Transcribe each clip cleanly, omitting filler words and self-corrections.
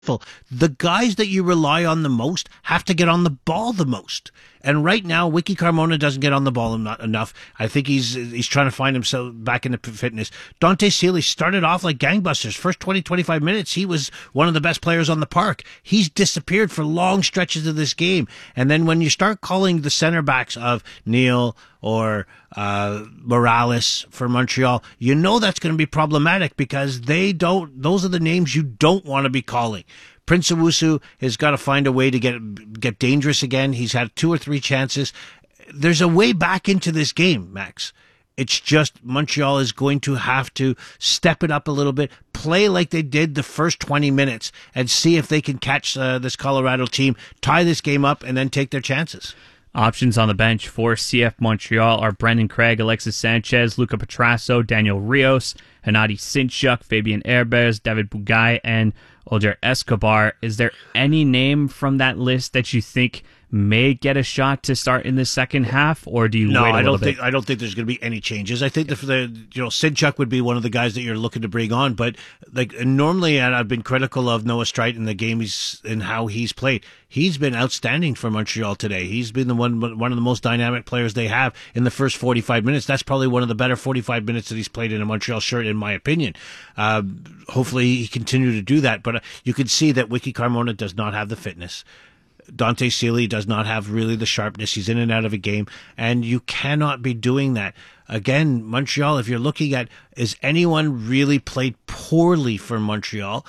The guys that you rely on the most have to get on the ball the most. And right now, Wiki Carmona doesn't get on the ball enough. I think he's trying to find himself back into fitness. Dante Sealy started off like gangbusters. First 20, 25 minutes, he was one of the best players on the park. He's disappeared for long stretches of this game. And then when you start calling the center backs of Neal or Morales for Montreal, you know that's going to be problematic because those are the names you don't want to be calling. Prince Owusu has got to find a way to get dangerous again. He's had 2 or 3 chances. There's a way back into this game, Max. It's just Montreal is going to have to step it up a little bit, play like they did the first 20 minutes, and see if they can catch this Colorado team, tie this game up, and then take their chances. Options on the bench for CF Montreal are Brendan Craig, Alexis Sanchez, Luca Petrasso, Daniel Rios, Hennady Sinchuk, Fabian Herbers, David Bugay, and Olger Escobar. Is there any name from that list that you think may get a shot to start in the second half, or do you wait a little bit? I don't think there's going to be any changes. I think that Sinchuk would be one of the guys that you're looking to bring on, but normally, and I've been critical of Noah Streit in the game and how he's played. He's been outstanding for Montreal today. He's been one of the most dynamic players they have in the first 45 minutes. That's probably one of the better 45 minutes that he's played in a Montreal shirt, in my opinion. Hopefully he continue to do that, but you can see that Wiki Carmona does not have the fitness. Dante Sealy does not have really the sharpness. He's in and out of a game, and you cannot be doing that. Again, Montreal, if you're looking at, is anyone really played poorly for Montreal?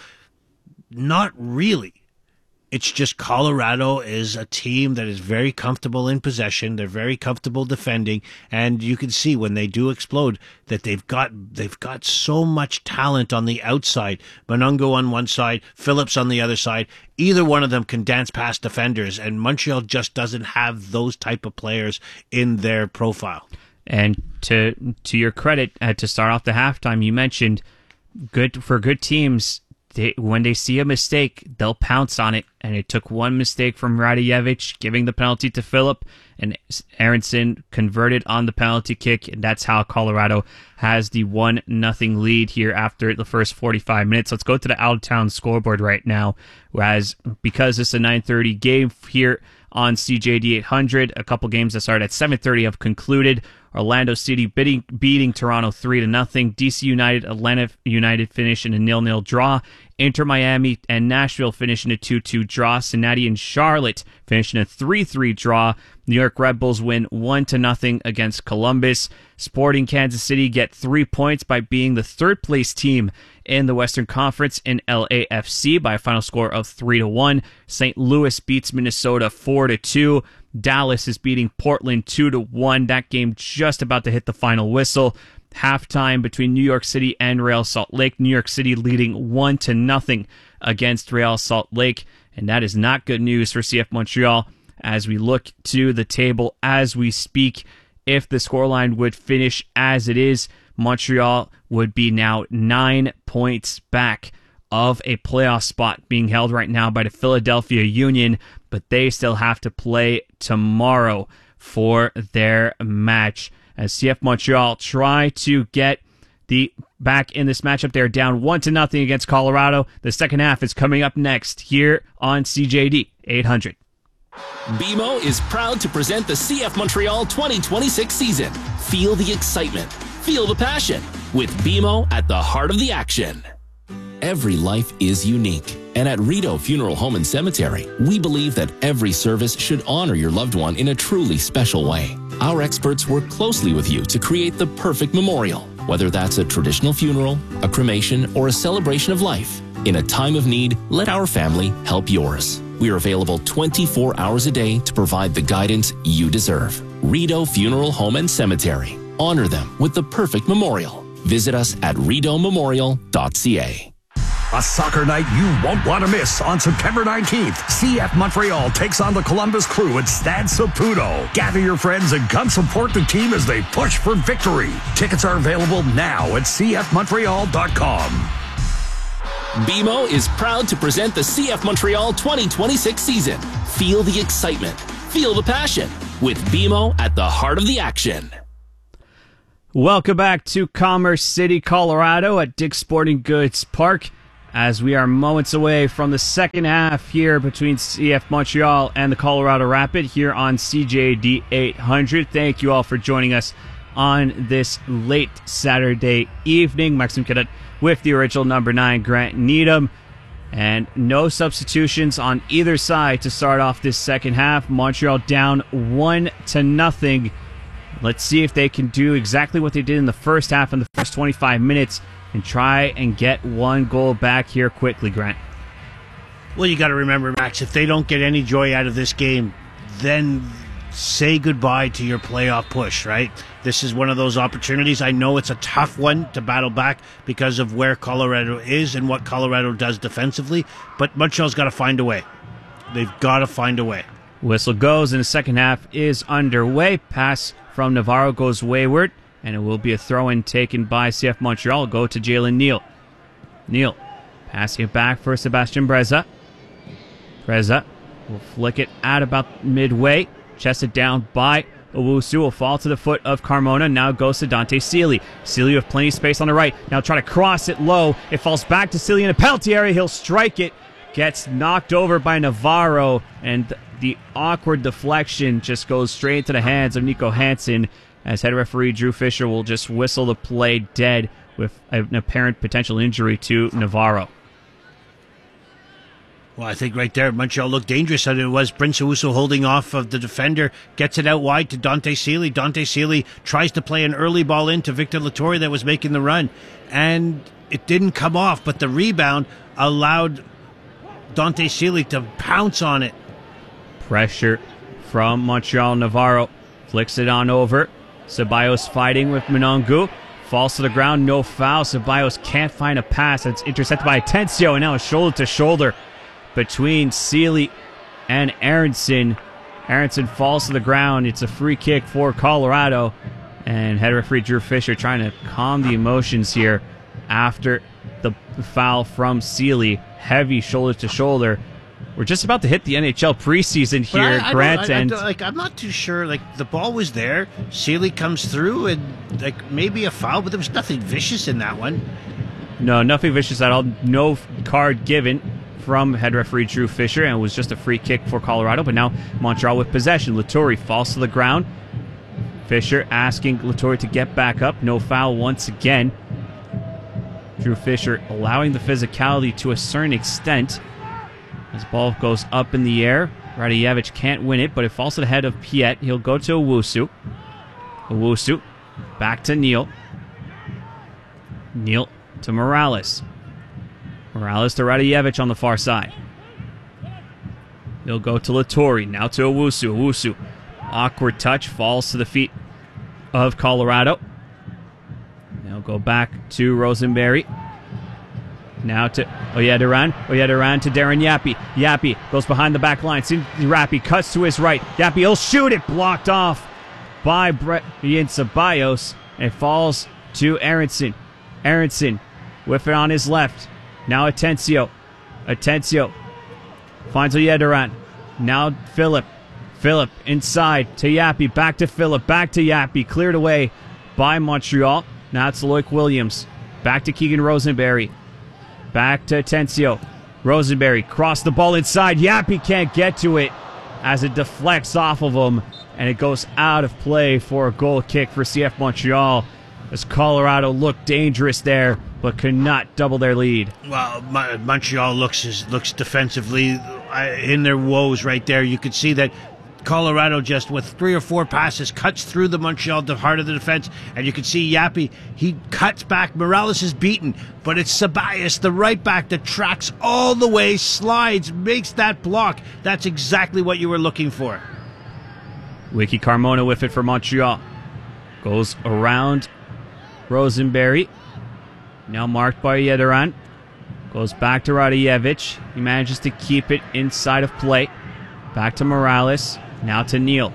Not really. It's just Colorado is a team that is very comfortable in possession. They're very comfortable defending, and you can see when they do explode that they've got so much talent on the outside. Monungo on one side, Phillips on the other side. Either one of them can dance past defenders, and Montreal just doesn't have those type of players in their profile. And to your credit, to start off the halftime, you mentioned good teams. When they see a mistake, they'll pounce on it. And it took one mistake from Radojevic, giving the penalty to Phillip, and Aronson converted on the penalty kick, and that's how Colorado has the 1-0 lead here after the first 45 minutes. Let's go to the out-of-town scoreboard right now, because it's a 9:30 game here on CJD 800. A couple games that started at 7:30 have concluded. Orlando City beating Toronto 3-0. DC United, Atlanta United finish in a 0-0 draw. Inter Miami and Nashville finish in a 2-2 draw. Cincinnati and Charlotte finish in a 3-3 draw. New York Red Bulls win 1-0 against Columbus. Sporting Kansas City get 3 points by being the third place team in the Western Conference in LAFC by a final score of 3-1. St. Louis beats Minnesota 4-2. Dallas is beating Portland 2-1. That game just about to hit the final whistle. Halftime between New York City and Real Salt Lake. New York City leading 1-0 against Real Salt Lake. And that is not good news for CF Montreal as we look to the table as we speak. If the scoreline would finish as it is, Montreal would be now 9 points back of a playoff spot being held right now by the Philadelphia Union, but they still have to play tomorrow for their match. As CF Montreal try to get back in this matchup, they're down 1-0 against Colorado. The second half is coming up next here on CJD 800. BMO is proud to present the CF Montreal 2026 season. Feel the excitement. Feel the passion. With BMO at the heart of the action. Every life is unique, and at Rideau Funeral Home and Cemetery, we believe that every service should honor your loved one in a truly special way. Our experts work closely with you to create the perfect memorial, whether that's a traditional funeral, a cremation, or a celebration of life. In a time of need, let our family help yours. We are available 24 hours a day to provide the guidance you deserve. Rideau Funeral Home and Cemetery. Honor them with the perfect memorial. Visit us at rideaumemorial.ca. A soccer night you won't want to miss on September 19th. CF Montreal takes on the Columbus Crew at Stade Saputo. Gather your friends and come support the team as they push for victory. Tickets are available now at cfmontreal.com. BMO is proud to present the CF Montreal 2026 season. Feel the excitement. Feel the passion. With BMO at the heart of the action. Welcome back to Commerce City, Colorado at Dick's Sporting Goods Park. as we are moments away from the second half here between CF Montreal and the Colorado Rapid here on CJD 800. Thank you all for joining us on this late Saturday evening. Maxime Cadet with the original number 9, Grant Needham. And no substitutions on either side to start off this second half. Montreal down 1-0. Let's see if they can do exactly what they did in the first half in the first 25 minutes and try and get one goal back here quickly, Grant. Well, you got to remember, Max, if they don't get any joy out of this game, then say goodbye to your playoff push, right? This is one of those opportunities. I know it's a tough one to battle back because of where Colorado is and what Colorado does defensively, but Montreal's got to find a way. They've got to find a way. Whistle goes, and the second half is underway. Pass from Navarro goes wayward, and it will be a throw-in taken by CF Montreal. Go to Jalen Neal. Neal passing it back for Sebastian Breza. Breza will flick it at about midway. Chested down by Owusu, will fall to the foot of Carmona. Now goes to Dante Sealy. Sealy with plenty of space on the right. Now try to cross it low. It falls back to Sealy in the penalty area. He'll strike it. Gets knocked over by Navarro, and the awkward deflection just goes straight into the hands of Nico Hansen, as head referee Drew Fisher will just whistle the play dead with an apparent potential injury to Navarro. Well, I think right there, Montreal looked dangerous, and it was Prince Owusu holding off of the defender, gets it out wide to Dante Sealy. Dante Sealy tries to play an early ball into Victor Latore that was making the run, and it didn't come off, but the rebound allowed Dante Sealy to pounce on it. Pressure from Montreal. Navarro flicks it on over. Ceballos fighting with Monongu. Falls to the ground, no foul. Ceballos can't find a pass. It's intercepted by Atencio, and now it's shoulder to shoulder between Sealy and Aronson. Aronson falls to the ground. It's a free kick for Colorado. And head referee Drew Fisher trying to calm the emotions here after the foul from Sealy. Heavy shoulder to shoulder. We're just about to hit the NHL preseason here, Grant. I'm not too sure. Like, the ball was there. Sealy comes through, and like maybe a foul, but there was nothing vicious in that one. No, nothing vicious at all. No card given from head referee Drew Fisher, and it was just a free kick for Colorado. But now Montreal with possession. Latore falls to the ground. Fisher asking Latore to get back up. No foul once again. Drew Fisher allowing the physicality to a certain extent. As ball goes up in the air, Radijevich can't win it, but it falls to the head of Piet. He'll go to Owusu. Owusu back to Neal. Neal to Morales. Morales to Radijevich on the far side. He'll go to Latore. Now to Owusu. Owusu. Awkward touch. Falls to the feet of Colorado. Now go back to Rosenberry. Now to Oyederan. Oyederan to Darren Yapi. Yapi goes behind the back line. Yapi cuts to his right. Yapi, he'll shoot it. Blocked off by Ian Ceballos. And it falls to Aronson. Aronson with it on his left. Now Atencio. Atencio finds Oyederan. Now Philip. Philip inside to Yapi. Back to Philip. Back to Yapi. Cleared away by Montreal. Now it's Loic Williams. Back to Keegan Rosenberry. Back to Atencio. Rosenberry crossed the ball inside. Yapi can't get to it as it deflects off of him, and it goes out of play for a goal kick for CF Montreal, as Colorado looked dangerous there but could not double their lead. Well, Montreal looks defensively in their woes right there. You could see that Colorado just with 3 or 4 passes cuts through the Montreal, the heart of the defense, and you can see Yapi, he cuts back. Morales is beaten, but it's Ceballos, the right back, that tracks all the way, slides, makes that block. That's exactly what you were looking for. Wiki Carmona with it for Montreal. Goes around Rosenberry. Now marked by Yederan. Goes back to Radijevich. He manages to keep it inside of play. Back to Morales. Now to Neal.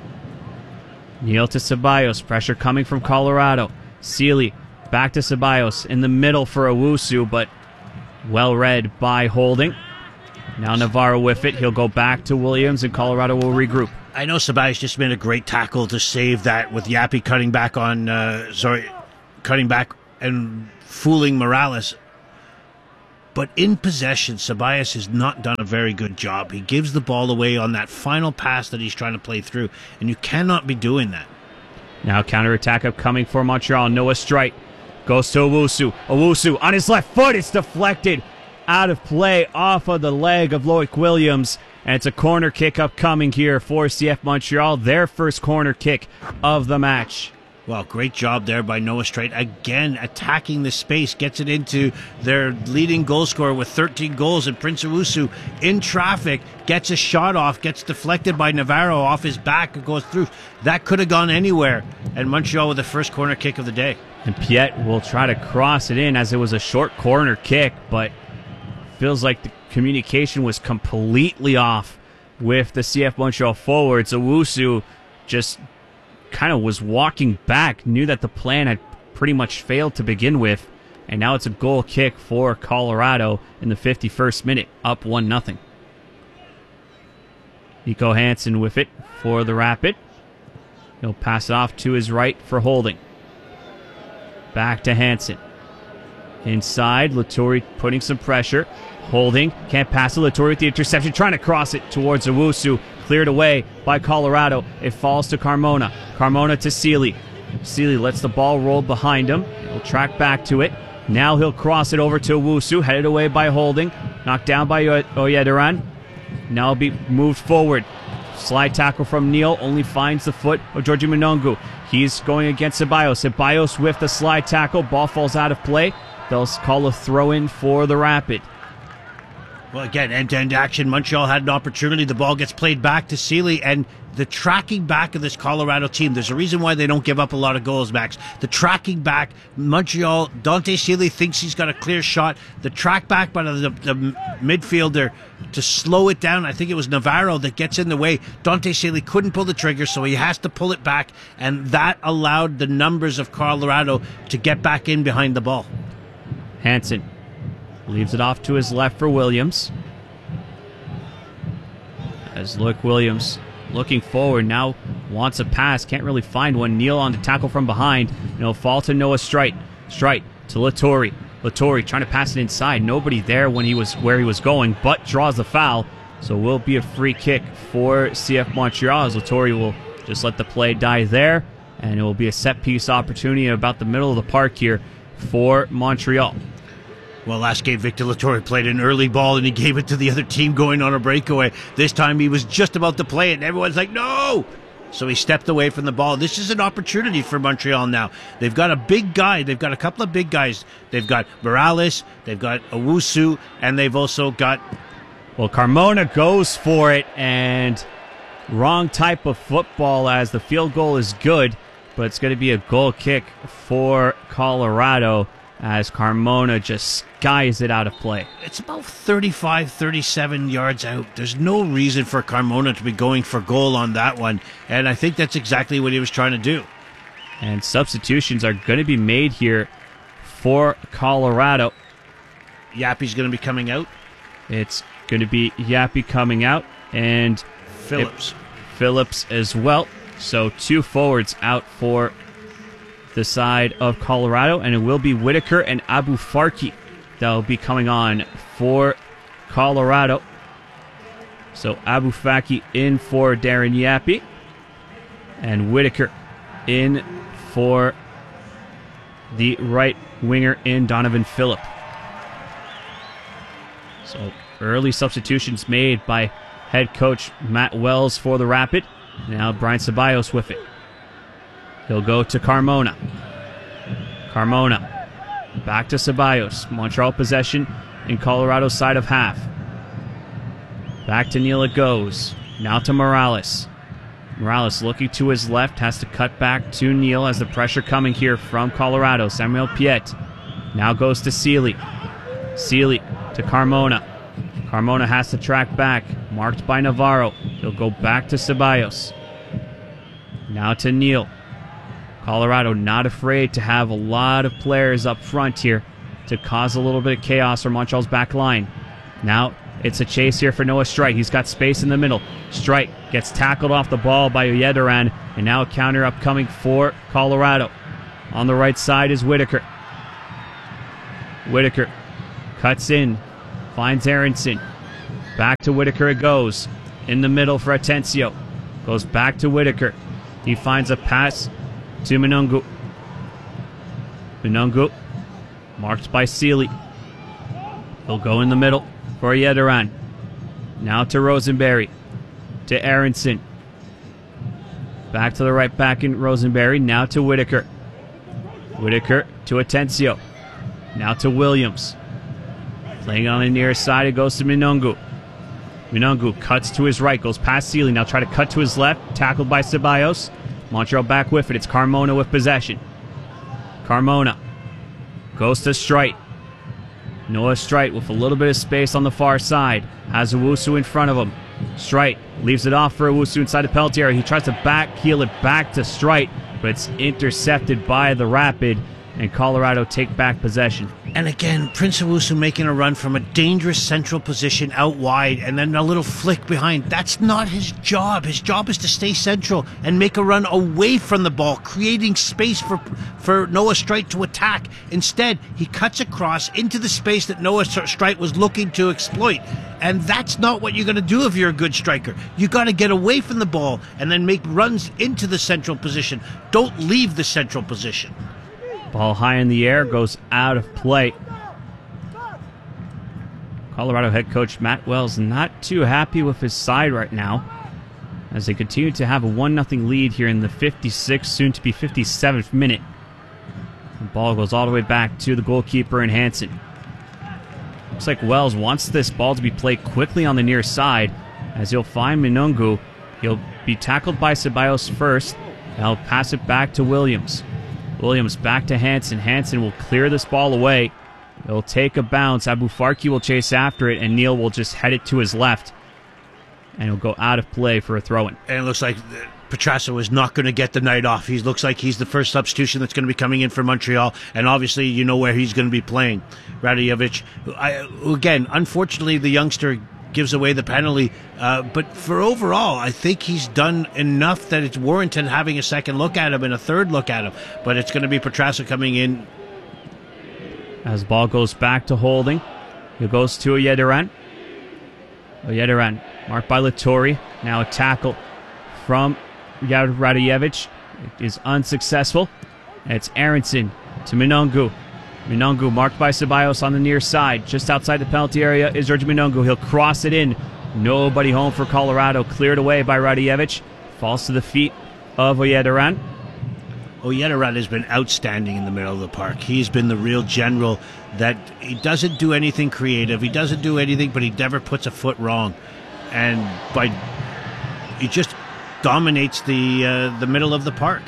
Neal to Ceballos. Pressure coming from Colorado. Sealy back to Ceballos. In the middle for Owusu, but well read by Holding. Now Navarro with it. He'll go back to Williams, and Colorado will regroup. I know Ceballos just made a great tackle to save that with Yapi cutting back and fooling Morales. But in possession, Ceballos has not done a very good job. He gives the ball away on that final pass that he's trying to play through, and you cannot be doing that. Now counterattack upcoming for Montreal. Noah Streit goes to Owusu. Owusu on his left foot. It's deflected out of play off of the leg of Loic Williams. And it's a corner kick upcoming here for CF Montreal. Their first corner kick of the match. Well, great job there by Noah Streit. Again, attacking the space, gets it into their leading goal scorer with 13 goals. And Prince Owusu in traffic, gets a shot off, gets deflected by Navarro off his back and goes through. That could have gone anywhere. And Montreal with the first corner kick of the day. And Piet will try to cross it in as it was a short corner kick, but feels like the communication was completely off with the CF Montreal forwards. Owusu just kind of was walking back, knew that the plan had pretty much failed to begin with, and now it's a goal kick for Colorado in the 51st minute, up 1-0. Nico Hansen with it for the Rapid. He'll pass it off to his right for Holding. Back to Hansen. Inside, Latori putting some pressure. Holding, can't pass it. Latori with the interception, trying to cross it towards Owusu. Cleared away by Colorado. It falls to Carmona. Carmona to Sealy. Sealy lets the ball roll behind him. He'll track back to it. Now he'll cross it over to Owusu. Headed away by Holding. Knocked down by Oyederan. Now be moved forward. Slide tackle from Neal. Only finds the foot of Georgie Monongu. He's going against Ceballos. Ceballos with the slide tackle. Ball falls out of play. They'll call a throw-in for the Rapid. Well, again, end-to-end action. Montreal had an opportunity. The ball gets played back to Sealy, and the tracking back of this Colorado team, there's a reason why they don't give up a lot of goals, Max. The tracking back, Montreal, Dante Sealy thinks he's got a clear shot. The track back by the midfielder to slow it down, I think it was Navarro that gets in the way. Dante Sealy couldn't pull the trigger, so he has to pull it back, and that allowed the numbers of Colorado to get back in behind the ball. Hansen leaves it off to his left for Williams. As Loic Williams looking forward now wants a pass, can't really find one. Neal on the tackle from behind, and it'll fall to Noah Streit. Streit to Latori. Latori trying to pass it inside. Nobody there when he was where he was going, but draws the foul. So it will be a free kick for CF Montreal as Latori will just let the play die there, and it will be a set piece opportunity about the middle of the park here for Montreal. Well, last game, Victor Latori played an early ball and he gave it to the other team going on a breakaway. This time he was just about to play it and everyone's like, no! So he stepped away from the ball. This is an opportunity for Montreal now. They've got a big guy. They've got a couple of big guys. They've got Morales, they've got Owusu, and they've also got... Well, Carmona goes for it, and wrong type of football as the field goal is good, but it's going to be a goal kick for Colorado as Carmona just skies it out of play. It's about 35, 37 yards out. There's no reason for Carmona to be going for goal on that one, and I think that's exactly what he was trying to do. And substitutions are going to be made here for Colorado. Yappy's going to be coming out. It's going to be Yappy coming out, and Phillips as well. So two forwards out for the side of Colorado, and it will be Whitaker and Abu Farki that will be coming on for Colorado. So Abu Farki in for Darren Yappy, and Whitaker in for the right winger in Donovan Phillip. So early substitutions made by head coach Matt Wells for the Rapid. Now Brian Ceballos with it. He'll go to Carmona. Carmona. Back to Ceballos. Montreal possession in Colorado's side of half. Back to Neal it goes. Now to Morales. Morales looking to his left. Has to cut back to Neal as the pressure coming here from Colorado. Samuel Piet. Now goes to Sealy. Sealy to Carmona. Carmona has to track back. Marked by Navarro. He'll go back to Ceballos. Now to Neal. Colorado not afraid to have a lot of players up front here to cause a little bit of chaos for Montreal's back line. Now it's a chase here for Noah Streit. He's got space in the middle. Streit gets tackled off the ball by Oyederan, and now a counter upcoming for Colorado. On the right side is Whitaker. Whitaker cuts in Finds Aronson. Back to Whitaker it goes. In the middle for Atencio. Goes back to Whitaker. He finds a pass to Minungu. Minungu, marked by Sealy. He'll go in the middle for Yediran. Now to Rosenberry. To Aronson. Back to the right back in Rosenberry. Now to Whitaker. Whitaker to Atencio. Now to Williams. Playing on the near side, it goes to Minungu. Minungu cuts to his right, goes past Sealy. Now try to cut to his left. Tackled by Ceballos. Montreal back with it. It's Carmona with possession. Carmona goes to Strite. Noah Strite with a little bit of space on the far side. Has Owusu in front of him. Strite leaves it off for Owusu inside the penalty area. He tries to heel it back to Strite, but it's intercepted by the Rapid, and Colorado take back possession. And again, Prince Owusu making a run from a dangerous central position out wide and then a little flick behind. That's not his job. His job is to stay central and make a run away from the ball, creating space for Noah Strite to attack. Instead, he cuts across into the space that Noah Strite was looking to exploit. And that's not what you're going to do if you're a good striker. You got to get away from the ball and then make runs into the central position. Don't leave the central position. Ball high in the air, goes out of play. Colorado head coach Matt Wells not too happy with his side right now, as they continue to have a 1-0 lead here in the 56th, soon to be 57th minute. The ball goes all the way back to the goalkeeper in Hansen. Looks like Wells wants this ball to be played quickly on the near side, as he'll find Minungu. He'll be tackled by Ceballos first, and he'll pass it back to Williams. Williams back to Hansen. Hansen will clear this ball away. It'll take a bounce. Abu Farki will chase after it, and Neal will just head it to his left. And he'll go out of play for a throw-in. And it looks like Petrasso is not going to get the night off. He looks like he's the first substitution that's going to be coming in for Montreal. And obviously, you know where he's going to be playing. Radojevic. Again, unfortunately, the youngster gives away the penalty. But for overall, I think he's done enough that it's warranted having a second look at him and a third look at him. But it's going to be Petrasso coming in. As the ball goes back to Holding, it goes to Yediran. Yediran, marked by Lattori. Now a tackle from Radojevic. It is unsuccessful. And it's Aronson to Minungu. Minungu marked by Ceballos on the near side. Just outside the penalty area is George Minungu. He'll cross it in. Nobody home for Colorado. Cleared away by Radojevic. Falls to the feet of Yediran. Yediran has been outstanding in the middle of the park. He's been the real general that he doesn't do anything creative. He doesn't do anything, but he never puts a foot wrong. And he just dominates the middle of the park.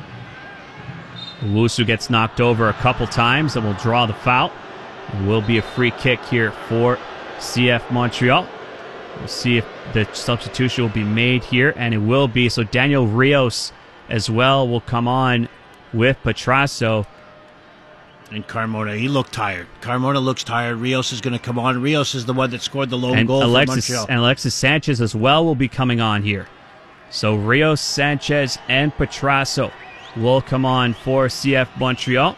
Owusu gets knocked over a couple times and will draw the foul. It will be a free kick here for CF Montreal. We'll see if the substitution will be made here, and it will be. So Daniel Rios as well will come on with Petrasso. And Carmona, he looked tired. Carmona looks tired. Rios is going to come on. Rios is the one that scored the lone goal for Montreal. And Alexis Sanchez as well will be coming on here. So Rios, Sanchez, and Petrasso will come on for CF Montreal.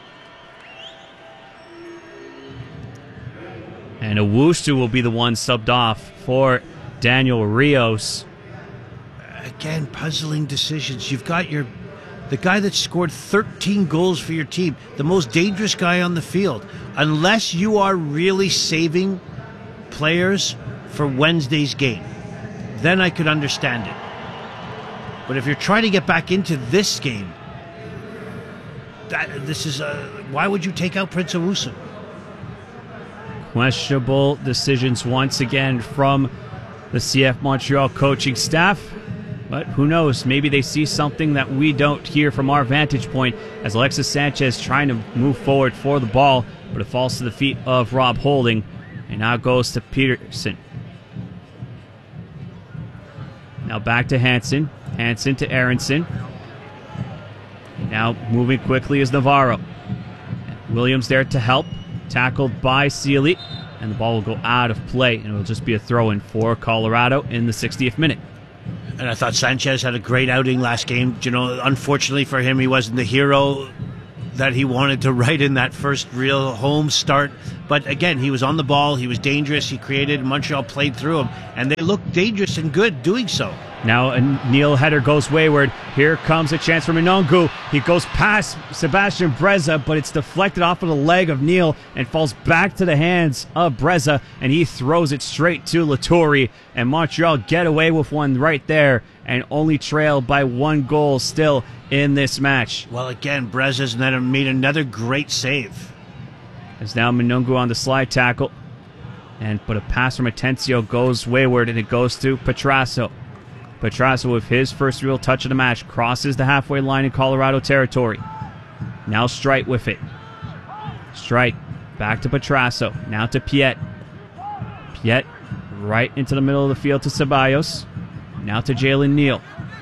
And Owusu will be the one subbed off for Daniel Rios. Again, puzzling decisions. You've got the guy that scored 13 goals for your team, the most dangerous guy on the field. Unless you are really saving players for Wednesday's game, then I could understand it. But if you're trying to get back into this game, why would you take out Prince Owusu? Questionable decisions once again from the CF Montreal coaching staff. But who knows? Maybe they see something that we don't hear from our vantage point, as Alexis Sanchez trying to move forward for the ball, but it falls to the feet of Rob Holding, and now goes to Peterson. Now back to Hansen. Hansen to Aronson. Now moving quickly is Navarro. Williams there to help. Tackled by Sealy. And the ball will go out of play. And it will just be a throw-in for Colorado in the 60th minute. And I thought Sanchez had a great outing last game. You know, unfortunately for him, he wasn't the hero that he wanted to write in that first real home start. But again, he was on the ball. He was dangerous. He created. Montreal played through him, and they looked dangerous and good doing so. Now a Neal header goes wayward. Here comes a chance for Monongu. He goes past Sebastian Breza, but it's deflected off of the leg of Neal and falls back to the hands of Breza, and he throws it straight to Latourie. And Montreal get away with one right there and only trail by 1 goal still in this match. Well, again, Breza's made another great save. As now Monongu on the slide tackle. But a pass from Atencio goes wayward, and it goes to Petrasso. Petrasso, with his first real touch of the match, crosses the halfway line in Colorado territory. Now Streit with it. Streit back to Petrasso. Now to Piet. Piet right into the middle of the field to Ceballos. Now to Jalen Neal.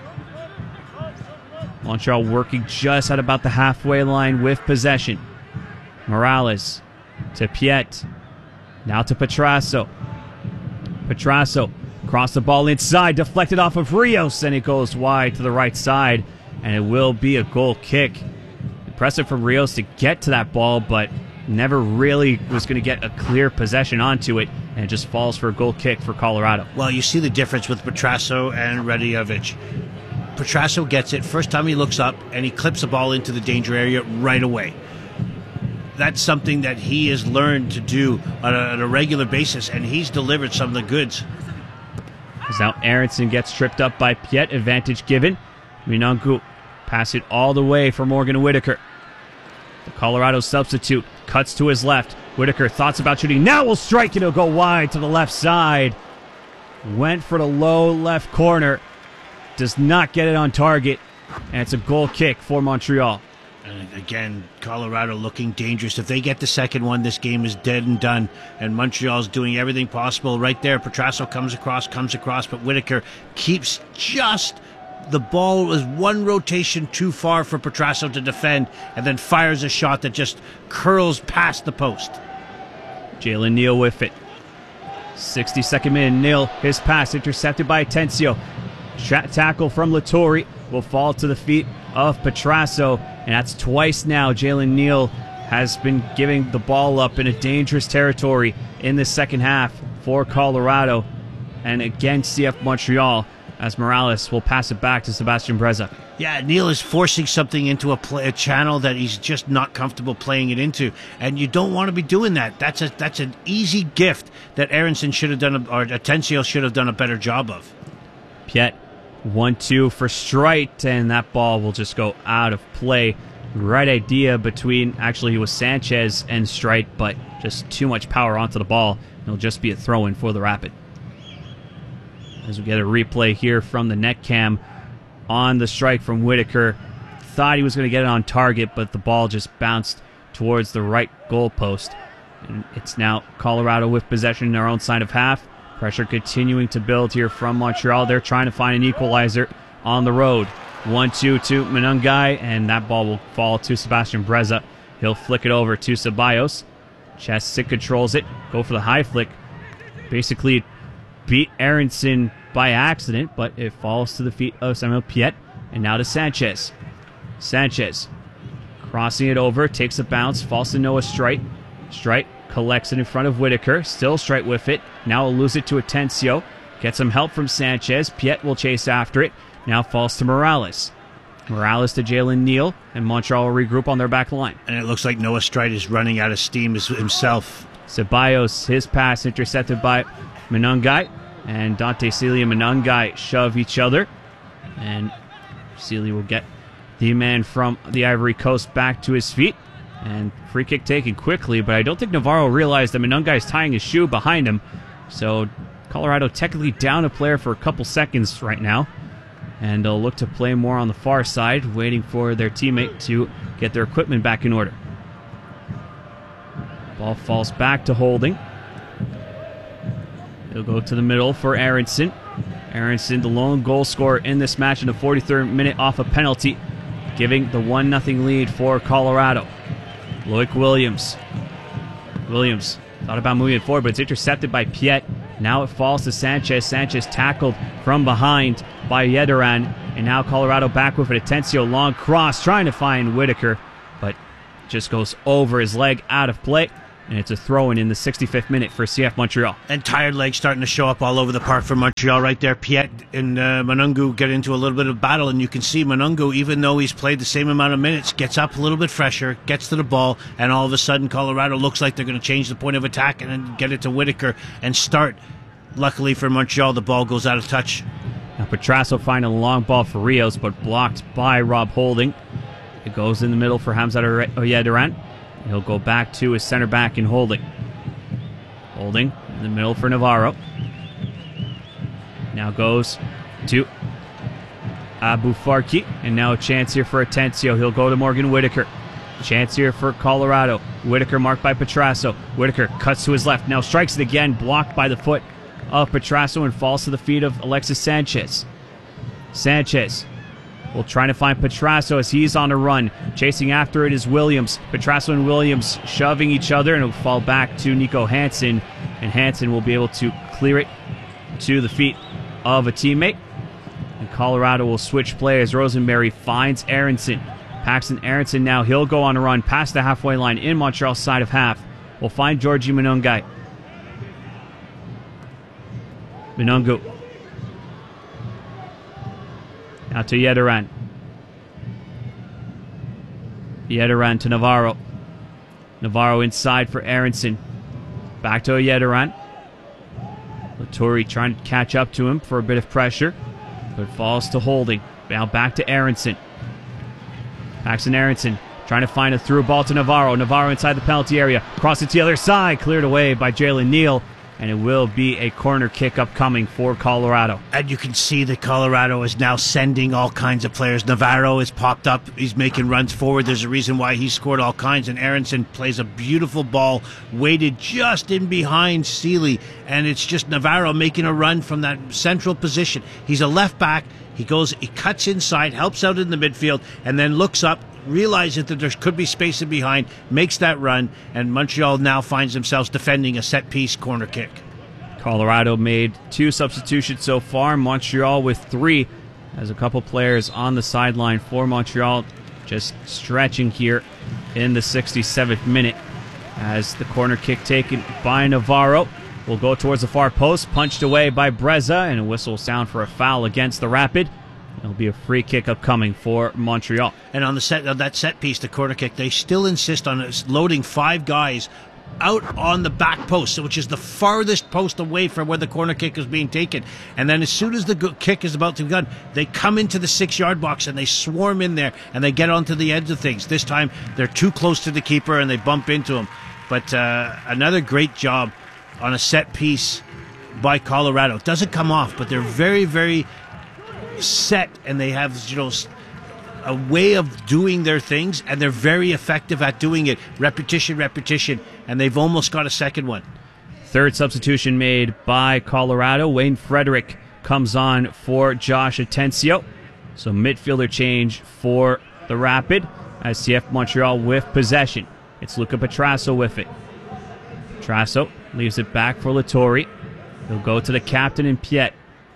Montreal working just at about the halfway line with possession. Morales to Piet. Now to Petrasso. Petrasso cross the ball inside, deflected off of Rios, and it goes wide to the right side, and it will be a goal kick. Impressive from Rios to get to that ball, but never really was going to get a clear possession onto it, and it just falls for a goal kick for Colorado. Well, you see the difference with Petrasso and Radiovic. Petrasso gets it first time he looks up, and he clips the ball into the danger area right away. That's something that he has learned to do on a regular basis, and he's delivered some of the goods. As now Aronson gets tripped up by Piet, advantage given. Monongu pass it all the way for Morgan Whitaker. The Colorado substitute cuts to his left. Whitaker thoughts about shooting. Now will strike, and it'll go wide to the left side. Went for the low left corner. Does not get it on target, and it's a goal kick for Montreal. And again, Colorado looking dangerous. If they get the second one, this game is dead and done. And Montreal's doing everything possible right there. Petrasso comes across, but Whitaker keeps just... The ball was one rotation too far for Petrasso to defend, and then fires a shot that just curls past the post. Jalen Neal with it. 62nd minute, Neal, his pass intercepted by Atencio. Tackle from Latourie will fall to the feet of Petrasso, and that's twice now Jalen Neal has been giving the ball up in a dangerous territory in the second half for Colorado and against CF Montreal, as Morales will pass it back to Sebastian Breza. Yeah, Neal is forcing something into a channel that he's just not comfortable playing it into, and you don't want to be doing that. That's an easy gift that Aronson should have done, or Atencio should have done a better job of. Piet 1-2 for Streit, and that ball will just go out of play. Right idea between, actually, it was Sanchez and Streit, but just too much power onto the ball. It'll just be a throw-in for the Rapid. As we get a replay here from the net cam on the strike from Whitaker. Thought he was going to get it on target, but the ball just bounced towards the right goal post. And it's now Colorado with possession in their own side of half. Pressure continuing to build here from Montreal. They're trying to find an equalizer on the road. 1-2 to Monongai, and that ball will fall to Sebastian Breza. He'll flick it over to Ceballos. Chesick controls it. Go for the high flick. Basically beat Aronson by accident, but it falls to the feet of Samuel Piet. And now to Sanchez. Sanchez crossing it over, takes a bounce, falls to Noah Streit. Streit collects it in front of Whitaker. Still Streit with it. Now will lose it to Atencio. Gets some help from Sanchez. Piet will chase after it. Now falls to Morales. Morales to Jalen Neal, and Montreal will regroup on their back line. And it looks like Noah Streit is running out of steam himself. Ceballos, his pass intercepted by Monongai, and Dante Sealy and Monongai shove each other. And Sealy will get the man from the Ivory Coast back to his feet. And free kick taken quickly, but I don't think Navarro realized that Monongai is tying his shoe behind him. So Colorado technically down a player for a couple seconds right now. And they'll look to play more on the far side, waiting for their teammate to get their equipment back in order. Ball falls back to Holding. He'll go to the middle for Aronson. Aronson, the lone goal scorer in this match in the 43rd minute off a penalty, giving the 1-0 lead for Colorado. Loic Williams. Williams thought about moving it forward, but it's intercepted by Piet. Now it falls to Sanchez. Sanchez tackled from behind by Yediran. And now Colorado back with an Atencio long cross, trying to find Whitaker. But just goes over his leg, out of play. And it's a throw-in in the 65th minute for CF Montreal. And tired legs starting to show up all over the park for Montreal right there. Piet and Monungu get into a little bit of battle, and you can see Monungu, even though he's played the same amount of minutes, gets up a little bit fresher, gets to the ball, and all of a sudden Colorado looks like they're going to change the point of attack and then get it to Whitaker and start. Luckily for Montreal, the ball goes out of touch. Now Petrasso finding a long ball for Rios, but blocked by Rob Holding. It goes in the middle for Hamza Oyedurant. He'll go back to his center back in Holding. Holding in the middle for Navarro. Now goes to Abu Farki. And now a chance here for Atencio. He'll go to Morgan Whitaker. Chance here for Colorado. Whitaker marked by Petrasso. Whitaker cuts to his left. Now strikes it again. Blocked by the foot of Petrasso and falls to the feet of Alexis Sanchez. Sanchez will try to find Petrasso as he's on a run. Chasing after it is Williams. Petrasso and Williams shoving each other, and it'll fall back to Nico Hansen. And Hansen will be able to clear it to the feet of a teammate. And Colorado will switch players. Rosenberry finds Aronson. Paxton Aronson now, he'll go on a run past the halfway line in Montreal's side of half. We'll find Georgie Monungai. Monungu. Now to Yedorant. Yedorant to Navarro. Navarro inside for Aronson. Back to Yedorant. Laturi trying to catch up to him for a bit of pressure, but falls to Holding. Now back to Aronson. Paxton Aronson trying to find a through ball to Navarro. Navarro inside the penalty area. Cross it to the other side. Cleared away by Jalen Neal. And it will be a corner kick upcoming for Colorado. And you can see that Colorado is now sending all kinds of players. Navarro has popped up. He's making runs forward. There's a reason why he scored all kinds. And Aronson plays a beautiful ball, weighted just in behind Seeley. And it's just Navarro making a run from that central position. He's a left back. He cuts inside, helps out in the midfield, and then looks up, realizes that there could be space in behind, makes that run, and Montreal now finds themselves defending a set-piece corner kick. Colorado made 2 substitutions so far, Montreal with 3, as a couple players on the sideline for Montreal, just stretching here in the 67th minute, as the corner kick taken by Navarro will go towards the far post, punched away by Breza, and a whistle sound for a foul against the Rapid. It'll be a free kick upcoming for Montreal. And on that set piece, the corner kick, they still insist on loading 5 guys out on the back post, which is the farthest post away from where the corner kick is being taken. And then as soon as the kick is about to be done, they come into the 6-yard box and they swarm in there and they get onto the edge of things. This time they're too close to the keeper and they bump into him. But another great job on a set piece by Colorado. It doesn't come off, but they're very, very set, and they have a way of doing their things, and they're very effective at doing it. Repetition, and they've almost got a second one. Third substitution made by Colorado. Wayne Frederick comes on for Josh Atencio. So midfielder change for the Rapid as CF Montreal with possession. It's Luca Petrasso with it. Petrasso leaves it back for Lattori. He'll go to the captain and Piet.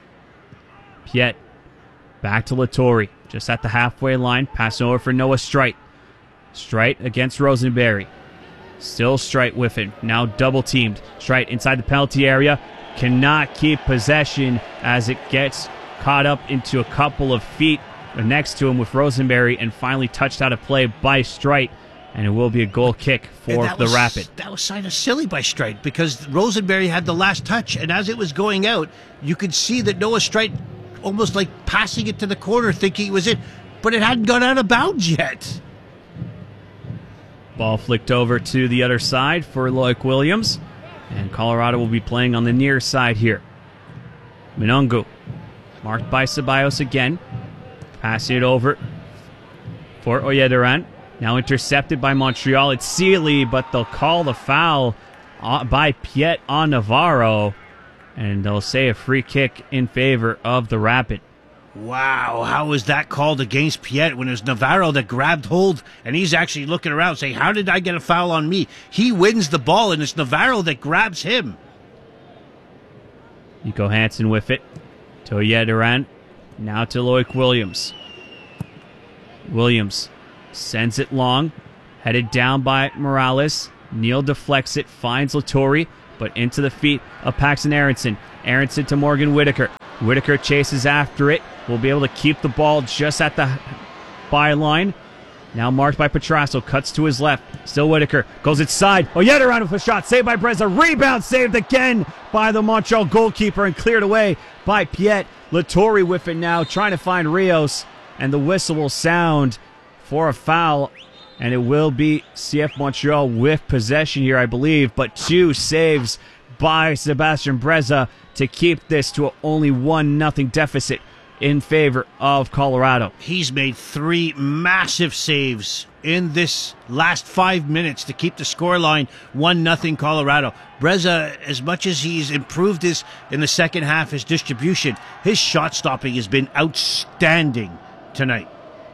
Piet back to Lattori. Just at the halfway line. Passing over for Noah Streit. Streit against Rosenberry. Still Streit with it. Now double teamed. Streit inside the penalty area. Cannot keep possession as it gets caught up into a couple of feet next to him with Rosenberry and finally touched out of play by Streit. And it will be a goal kick for the Rapid. That was kind of silly by Streit because Rosenberry had the last touch, and as it was going out, you could see that Noah Streit almost like passing it to the corner thinking it was it, but it hadn't gone out of bounds yet. Ball flicked over to the other side for Loic Williams, and Colorado will be playing on the near side here. Monungu, marked by Ceballos again, passing it over for Oyedorant. Now intercepted by Montreal. It's Seeley, but they'll call the foul by Piet on Navarro. And they'll say a free kick in favor of the Rapid. Wow, how was that called against Piet when it was Navarro that grabbed hold? And he's actually looking around saying, how did I get a foul on me? He wins the ball, and it's Navarro that grabs him. Nico Hansen with it. To Oyedorant. Now to Loic Williams. Williams sends it long. Headed down by Morales. Neal deflects it, finds Latore, but into the feet of Paxton Aronson. Aronson to Morgan Whitaker. Whitaker chases after it. Will be able to keep the ball just at the byline. Now marked by Petrasso. Cuts to his left. Still Whitaker. Goes inside. Oyederan with a shot. Saved by Breza. Rebound saved again by the Montreal goalkeeper and cleared away by Piet. Latore with it now. Trying to find Rios. And the whistle will sound for a foul. And it will be CF Montreal with possession here, I believe. But 2 saves by Sebastian Breza to keep this to only 1-0 deficit in favor of Colorado. He's made 3 massive saves in this last 5 minutes to keep the scoreline 1-0 Colorado. Breza, as much as he's improved his in the second half, his distribution, his shot stopping has been outstanding tonight.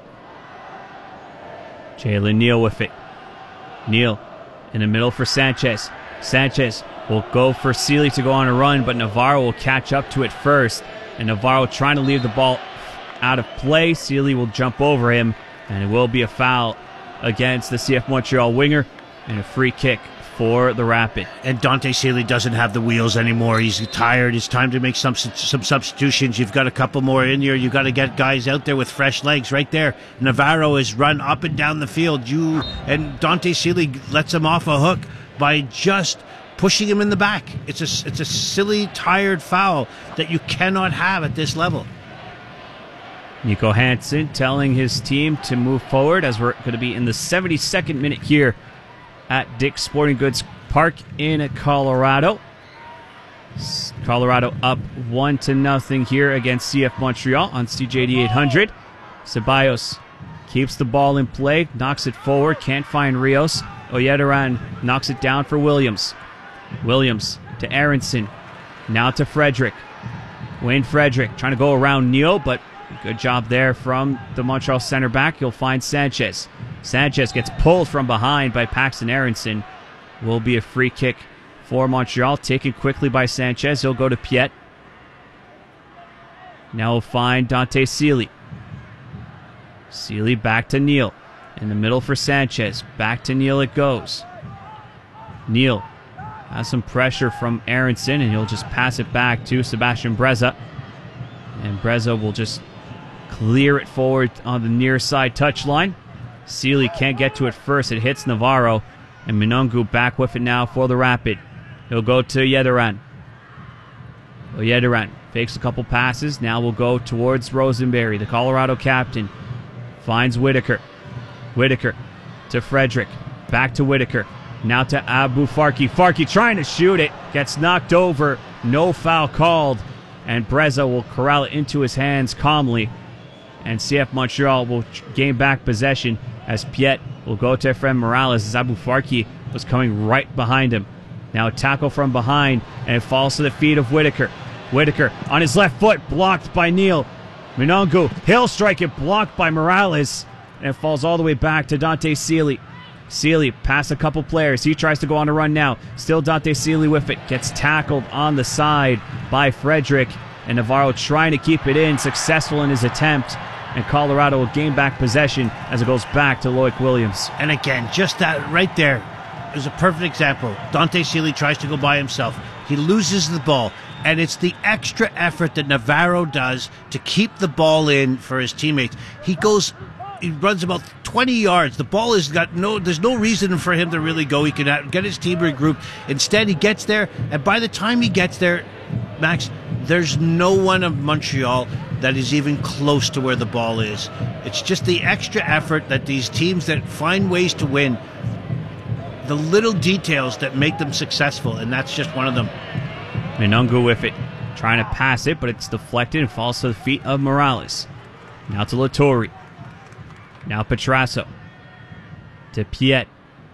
Jalen Neal with it. Neal in the middle for Sanchez. Sanchez will go for Sealy to go on a run, but Navarro will catch up to it first. And Navarro trying to leave the ball out of play. Sealy will jump over him, and it will be a foul against the CF Montreal winger and a free kick for the Rapid. And Dante Sealy doesn't have the wheels anymore. He's tired. It's time to make some substitutions. You've got a couple more in here. You've got to get guys out there with fresh legs right there. Navarro is run up and down the field. And Dante Sealy lets him off a hook by just pushing him in the back. It's a silly, tired foul that you cannot have at this level. Nico Hansen telling his team to move forward as we're going to be in the 72nd minute here at Dick's Sporting Goods Park in Colorado. Colorado up 1-0 here against CF Montreal on CJD 800. Ceballos keeps the ball in play, knocks it forward, can't find Rios. Oyederan knocks it down for Williams. Williams to Aronson. Now to Frederick. Wayne Frederick trying to go around Neal, but good job there from the Montreal center back. You'll find Sanchez. Sanchez gets pulled from behind by Paxton Aronson. Will be a free kick for Montreal. Taken quickly by Sanchez. He'll go to Piet. Now we'll find Dante Sealy. Sealy back to Neal. In the middle for Sanchez. Back to Neal it goes. Neal has some pressure from Aronson, and he'll just pass it back to Sebastian Breza. And Breza will just clear it forward on the near side touchline. Sealy can't get to it first. It hits Navarro. And Minongu back with it now for the Rapid. He'll go to Oyederan. Oyederan fakes a couple passes. Now we'll go towards Rosenberry, the Colorado captain. Finds Whitaker. Whitaker to Frederick. Back to Whitaker. Now to Abu Farki. Farki trying to shoot it. Gets knocked over. No foul called. And Breza will corral it into his hands calmly. And CF Montreal will gain back possession as Piet will go to Efrain Morales as Abu Farki was coming right behind him. Now a tackle from behind, and it falls to the feet of Whitaker. Whitaker on his left foot, blocked by Neal. Minongu, he'll strike it, blocked by Morales, and it falls all the way back to Dante Sealy. Sealy past a couple players. He tries to go on a run now. Still Dante Sealy with it. Gets tackled on the side by Frederick. And Navarro trying to keep it in, successful in his attempt. And Colorado will gain back possession as it goes back to Loic Williams. And again, just that right there is a perfect example. Dante Sealy tries to go by himself. He loses the ball. And it's the extra effort that Navarro does to keep the ball in for his teammates. He runs about 20 yards. The ball there's no reason for him to really go. He can get his team regrouped. Instead, he gets there. And by the time he gets there, Max, there's no one of Montreal that is even close to where the ball is. It's just the extra effort that these teams that find ways to win, the little details that make them successful, and that's just one of them. Minongu with it, trying to pass it, but it's deflected and falls to the feet of Morales. Now to Latore. Now Petrasso. To Piet.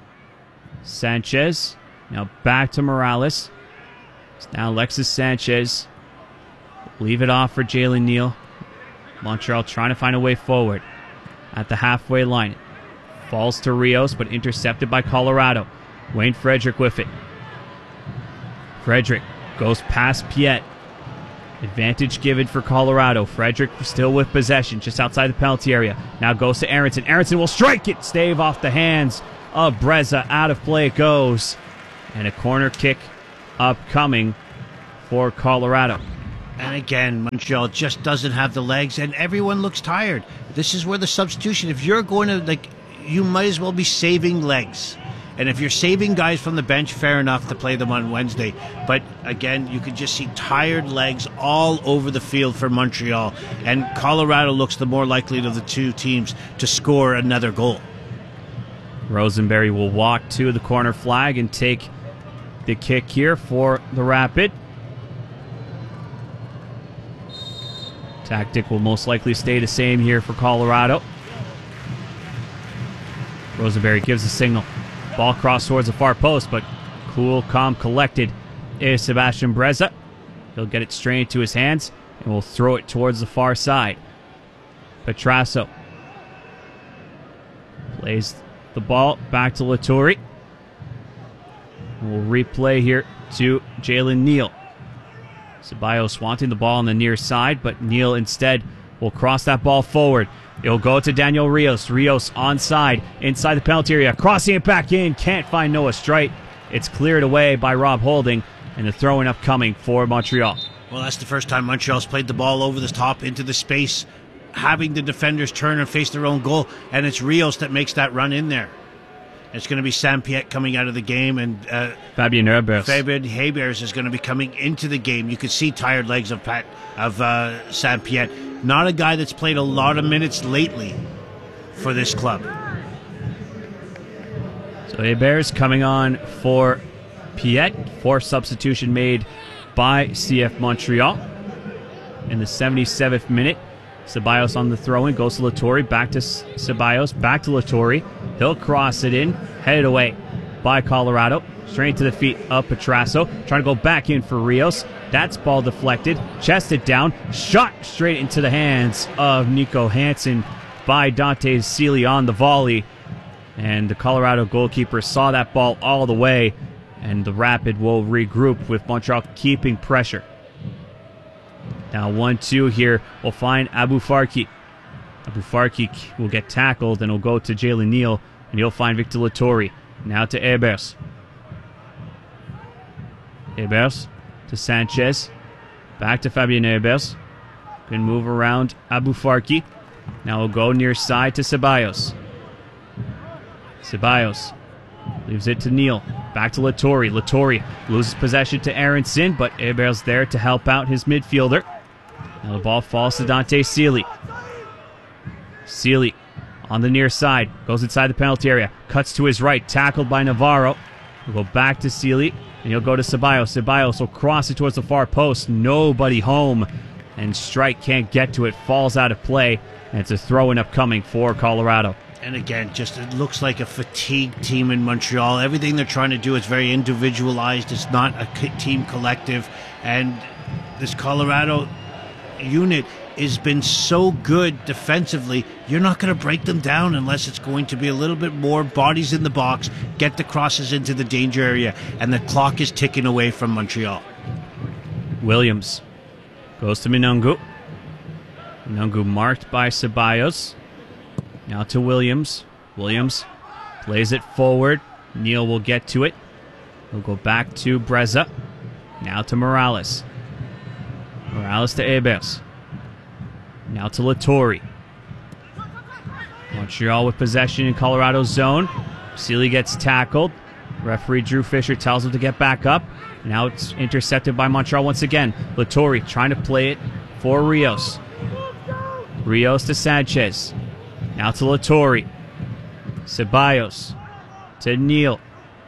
Sanchez. Now back to Morales. It's now Alexis Sanchez. Leave it off for Jalen Neal. Montreal trying to find a way forward at the halfway line. Falls to Rios, but intercepted by Colorado. Wayne Frederick with it. Frederick goes past Piet. Advantage given for Colorado. Frederick still with possession, just outside the penalty area. Now goes to Aronson. Aronson will strike it. Stave off the hands of Breza. Out of play it goes. And a corner kick upcoming for Colorado. And again, Montreal just doesn't have the legs, and everyone looks tired. This is where the substitution, if you're going to, you might as well be saving legs. And if you're saving guys from the bench, fair enough to play them on Wednesday. But again, you can just see tired legs all over the field for Montreal. And Colorado looks the more likely of the two teams to score another goal. Rosenberry will walk to the corner flag and take the kick here for the Rapid. Tactic will most likely stay the same here for Colorado. Rosenberry gives the signal. Ball crossed towards the far post, but cool, calm, collected is Sebastian Breza. He'll get it straight into his hands and will throw it towards the far side. Petrasso plays the ball back to Laturi. We'll replay here to Jalen Neal. Ceballos wanting the ball on the near side, but Neal instead will cross that ball forward. It'll go to Daniel Rios. Rios onside, inside the penalty area. Crossing it back in. Can't find Noah Streit. It's cleared away by Rob Holding, and the throw-in upcoming for Montreal. Well, that's the first time Montreal's played the ball over the top into the space, having the defenders turn and face their own goal, and it's Rios that makes that run in there. It's going to be Sam Piet coming out of the game, and Fabien Hebers is going to be coming into the game. You could see tired legs of Sam Piet. Not a guy that's played a lot of minutes lately for this club. So Hebers coming on for Piet. Fourth substitution made by CF Montreal. In the 77th minute, Ceballos on the throw-in, goes to Laturi, back to Ceballos, back to Laturi. He'll cross it in, headed away by Colorado. Straight to the feet of Petrasso, trying to go back in for Rios. That's ball deflected, chested down, shot straight into the hands of Nico Hansen by Dante Sealy on the volley. And the Colorado goalkeeper saw that ball all the way, and the Rapid will regroup with Montreal keeping pressure. Now 1-2 here. We'll find Abu Farki. Abu Farki will get tackled and will go to Jalen Neal, and he'll find Victor Laturi. Now to Hebers. Hebers to Sanchez. Back to Fabien Hebers. Can move around Abu Farki. Now we'll go near side to Ceballos. Ceballos leaves it to Neal. Back to Laturi. Laturi loses possession to Aronson, but Hebers there to help out his midfielder. Now the ball falls to Dante Sealy. Sealy on the near side. Goes inside the penalty area. Cuts to his right. Tackled by Navarro. We'll go back to Sealy. And he'll go to Ceballos. Ceballos will cross it towards the far post. Nobody home. And Streit can't get to it. Falls out of play. And it's a throw-in upcoming for Colorado. And again, just it looks like a fatigued team in Montreal. Everything they're trying to do is very individualized. It's not a team collective. And this Colorado unit has been so good defensively. You're not going to break them down unless it's going to be a little bit more bodies in the box, get the crosses into the danger area, and the clock is ticking away from Montreal. Williams goes to Minungu. Minungu marked by Ceballos. Now to Williams. Williams plays it forward. Neal will get to it. He'll go back to Breza. Now to Morales. Morales to Hebers. Now to Laturi. Montreal with possession in Colorado's zone. Sealy gets tackled. Referee Drew Fisher tells him to get back up. Now it's intercepted by Montreal once again. Laturi trying to play it for Rios. Rios to Sanchez. Now to Laturi. Ceballos to Neal.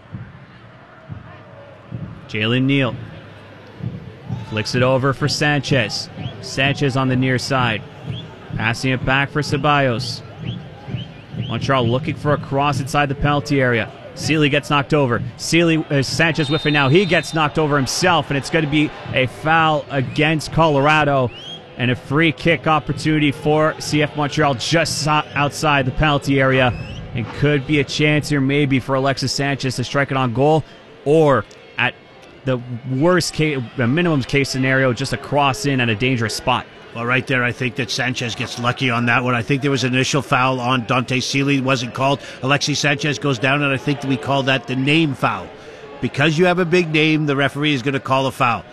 Jalen Neal flicks it over for Sanchez. Sanchez on the near side. Passing it back for Ceballos. Montreal looking for a cross inside the penalty area. Sealy gets knocked over. Sanchez with it now. He gets knocked over himself, and it's going to be a foul against Colorado and a free kick opportunity for CF Montreal just outside the penalty area. And could be a chance here maybe for Alexis Sanchez to strike it on goal, or at the worst case, the minimum case scenario, just a cross in at a dangerous spot. Well, right there, I think that Sanchez gets lucky on that one. I think there was an initial foul on Dante Sealy, wasn't called. Alexis Sanchez goes down, and I think we call that the name foul. Because you have a big name, the referee is going to call a foul.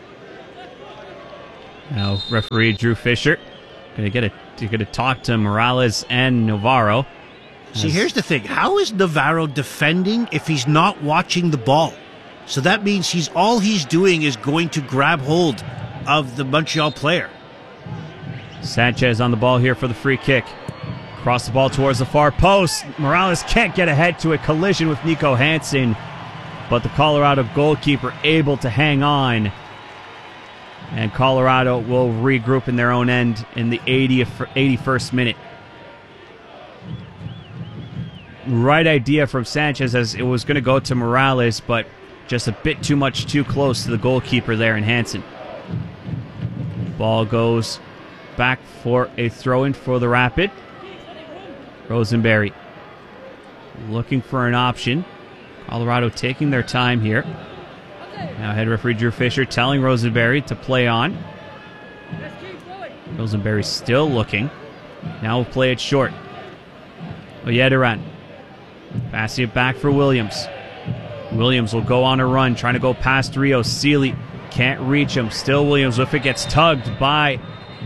Now, referee Drew Fisher going to talk to Morales and Navarro. See, here's the thing. How is Navarro defending if he's not watching the ball? So that means all he's doing is going to grab hold of the Montreal player. Sanchez on the ball here for the free kick. Cross the ball towards the far post. Morales can't get ahead to a collision with Nico Hansen, but the Colorado goalkeeper able to hang on. And Colorado will regroup in their own end in the 81st minute. Right idea from Sanchez as it was going to go to Morales, but just a bit too close to the goalkeeper there in Hansen. Ball goes back for a throw-in for the Rapid. Rosenberry looking for an option. Colorado taking their time here. Now head referee Drew Fisher telling Rosenberry to play on. Rosenberry still looking. Now we'll play it short. Oyederan passing it back for Williams. Williams will go on a run, trying to go past Rio. Sealy can't reach him. Still Williams if it gets tugged by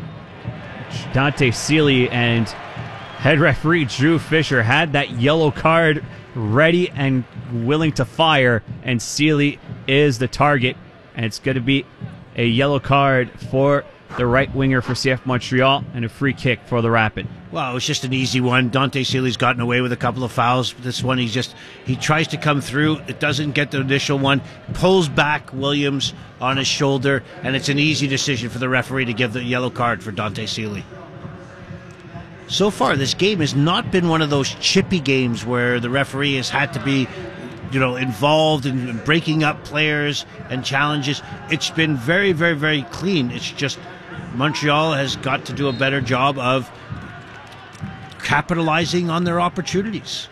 Dante Sealy, and head referee Drew Fisher had that yellow card ready and willing to fire, and Sealy is the target, and it's going to be a yellow card for the right winger for CF Montreal and a free kick for the Rapid. Well, it was just an easy one. Dante Sealy's gotten away with a couple of fouls. This one, he tries to come through. It doesn't get the initial one. Pulls back Williams on his shoulder, and it's an easy decision for the referee to give the yellow card for Dante Sealy. So far, this game has not been one of those chippy games where the referee has had to be, involved in breaking up players and challenges. It's been very, very, very clean. It's just Montreal has got to do a better job of capitalizing on their opportunities.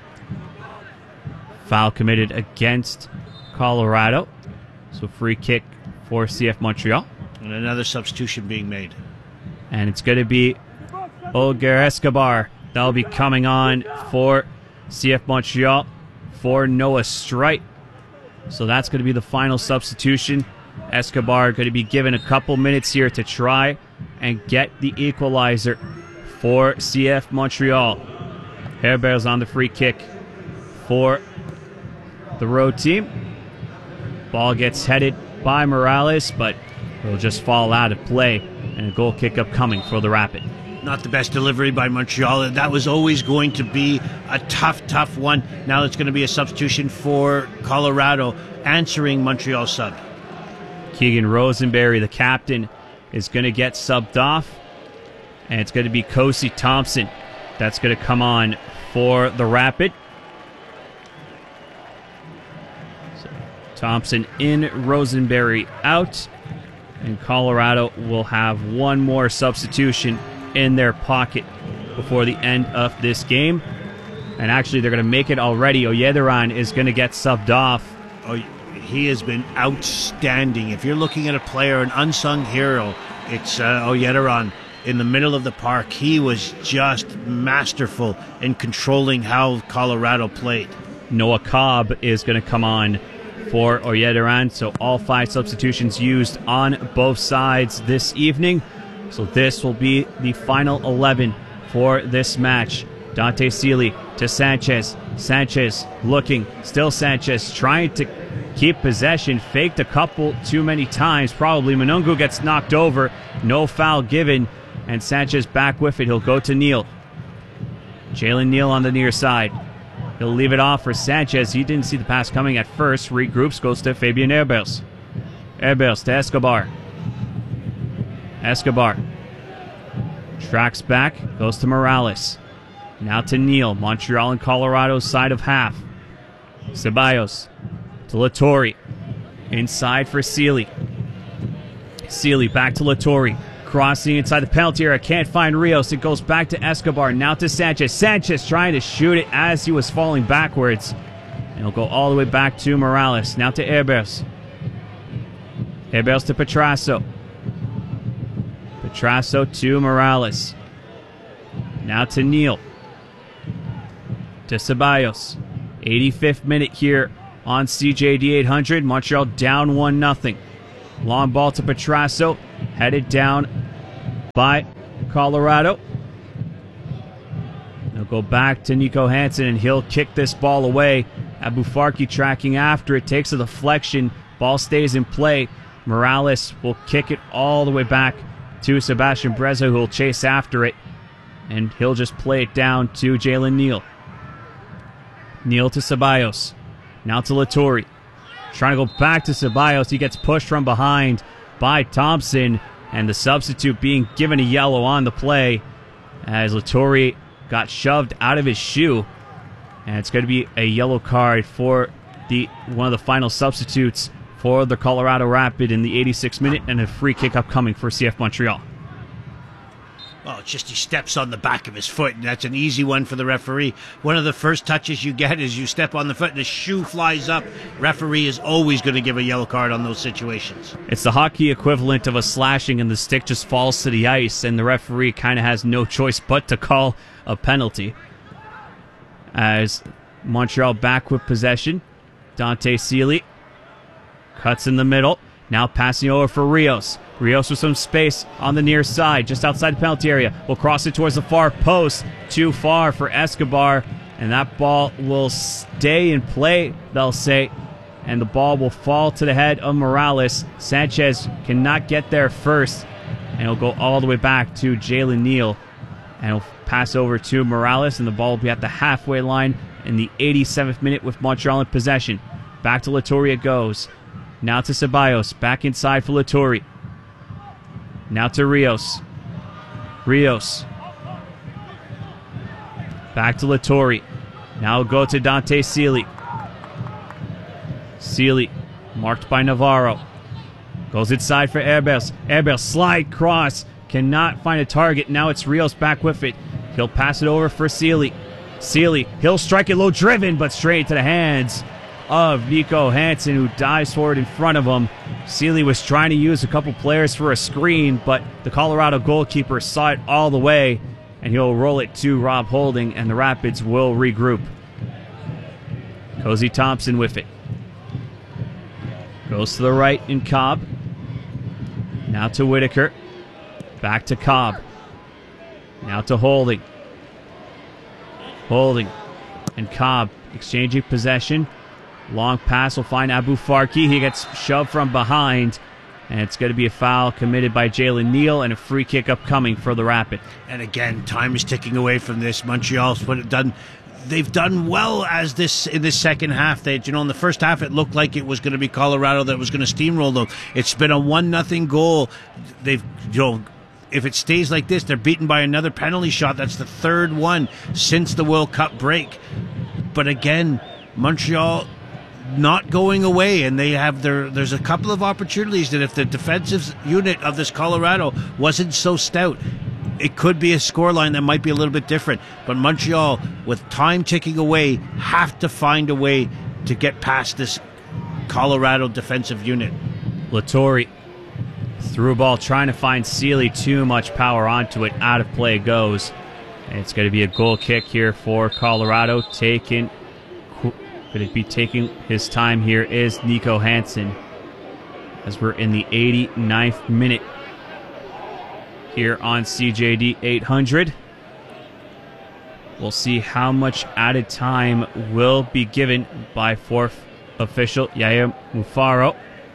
Foul committed against Colorado. So free kick for CF Montreal. And another substitution being made. And it's going to be Olger Escobar. That'll be coming on for CF Montreal for Noah Streit. So that's going to be the final substitution. Escobar going to be given a couple minutes here to try and get the equalizer for CF Montreal. Hebert's on the free kick for the road team. Ball gets headed by Morales, but it'll just fall out of play, and a goal kick upcoming for the Rapid. Not the best delivery by Montreal. That was always going to be a tough one. Now it's going to be a substitution for Colorado, answering Montreal's sub. Keegan Rosenberry, the captain, is going to get subbed off, and it's going to be Kosi Thompson that's going to come on for the Rapid. So Thompson in, Rosenberry out, and Colorado will have one more substitution in their pocket before the end of this game. And actually, they're going to make it already. Oyederan is going to get subbed off. Oh, he has been outstanding. If you're looking at a player, an unsung hero, it's Oyederan in the middle of the park. He was just masterful in controlling how Colorado played. Noah Cobb is going to come on for Oyederan. So all 5 substitutions used on both sides this evening. So this will be the final 11 for this match. Dante Sealy to Sanchez. Sanchez looking. Still Sanchez trying to keep possession. Faked a couple too many times. Probably Manungu gets knocked over. No foul given. And Sanchez back with it. He'll go to Neal. Jalen Neal on the near side. He'll leave it off for Sanchez. He didn't see the pass coming at first. Regroups. Goes to Fabian Heberts. Heberts to Escobar. Escobar tracks back, goes to Morales. Now to Neal. Montreal and Colorado's side of half. Ceballos to Latorre. Inside for Sealy. Sealy back to Latorre. Crossing inside the penalty area. Can't find Rios. It goes back to Escobar. Now to Sanchez. Sanchez trying to shoot it as he was falling backwards. And he'll go all the way back to Morales. Now to Heberts. Heberts to Petrasso. Petrasso to Morales. Now to Neal. To Ceballos. 85th minute here on CJD 800. Montreal down 1-0. Long ball to Petrasso. Headed down by Colorado. They'll go back to Nico Hansen, and he'll kick this ball away. Abufarki tracking after it. Takes a deflection. Ball stays in play. Morales will kick it all the way back to Sebastian Breza, who will chase after it. And he'll just play it down to Jalen Neal. Neal to Ceballos. Now to Laturi. Trying to go back to Ceballos. He gets pushed from behind by Thompson. And the substitute being given a yellow on the play as Laturi got shoved out of his shoe. And it's going to be a yellow card for one of the final substitutes for the Colorado Rapid in the 86th minute, and a free kick upcoming for CF Montreal. Well, it's just he steps on the back of his foot, and that's an easy one for the referee. One of the first touches you get is you step on the foot and the shoe flies up. Referee is always going to give a yellow card on those situations. It's the hockey equivalent of a slashing, and the stick just falls to the ice, and the referee kind of has no choice but to call a penalty. As Montreal back with possession, Dante Sealy cuts in the middle. Now passing over for Rios. Rios with some space on the near side, just outside the penalty area. Will cross it towards the far post. Too far for Escobar. And that ball will stay in play, they'll say. And the ball will fall to the head of Morales. Sanchez cannot get there first. And it'll go all the way back to Jalen Neal. And it'll pass over to Morales. And the ball will be at the halfway line in the 87th minute with Montreal in possession. Back to Laturi it goes. Now to Ceballos. Back inside for Laturi. Now to Rios. Rios. Back to Laturi. Now go to Dante Sealy. Sealy marked by Navarro. Goes inside for Herbers. Herbers slide cross. Cannot find a target. Now it's Rios back with it. He'll pass it over for Sealy. Sealy, he'll strike it low driven, but straight to the hands of Nico Hansen, who dives forward in front of him. Sealy was trying to use a couple players for a screen, but the Colorado goalkeeper saw it all the way, and he'll roll it to Rob Holding, and the Rapids will regroup. Cozy Thompson with it. Goes to the right in Cobb. Now to Whitaker. Back to Cobb. Now to Holding. Holding and Cobb exchanging possession. Long pass will find Abufarki. He gets shoved from behind. And it's going to be a foul committed by Jalen Neal, and a free kick upcoming for the Rapid. And again, time is ticking away from this. Montreal's they've done well as this in this second half. In the first half it looked like it was going to be Colorado that was going to steamroll them. It's been a 1-0 goal. They've if it stays like this, they're beaten by another penalty shot. That's the third one since the World Cup break. But again, Montreal not going away, and they have there's a couple of opportunities that if the defensive unit of this Colorado wasn't so stout, it could be a scoreline that might be a little bit different. But Montreal, with time ticking away, have to find a way to get past this Colorado defensive unit. Laturi through ball, trying to find Sealy. Too much power onto it. Out of play goes. And it's going to be a goal kick here for Colorado. Going to be taking his time here is Nico Hansen, as we're in the 89th minute here on CJD 800. We'll see how much added time will be given by fourth official Yair Mufaro.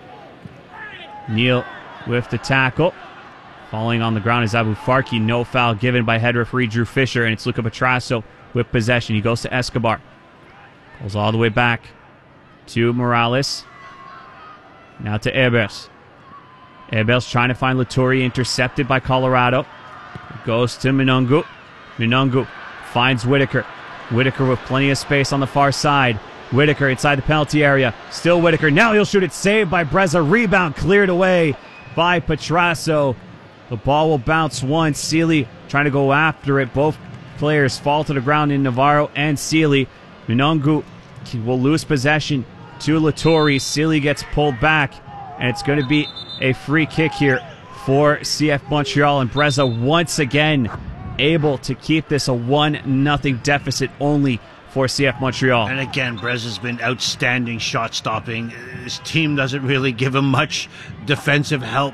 Neal with the tackle. Falling on the ground is Abufarki. No foul given by head referee Drew Fisher, and it's Luca Petrasso with possession. He goes to Escobar. Goes all the way back to Morales. Now to Herbers. Herbers trying to find Laturi, intercepted by Colorado. Goes to Minungu. Minungu finds Whitaker. Whitaker with plenty of space on the far side. Whitaker inside the penalty area. Still Whitaker. Now he'll shoot it. Saved by Breza. Rebound cleared away by Petrasso. The ball will bounce once. Sealy trying to go after it. Both players fall to the ground in Navarro and Sealy. Minungu will lose possession to Laturi. Sealy gets pulled back, and it's going to be a free kick here for CF Montreal, and Breza once again able to keep this a 1-0 deficit only for CF Montreal. And again, Breza's been outstanding shot stopping. His team doesn't really give him much defensive help.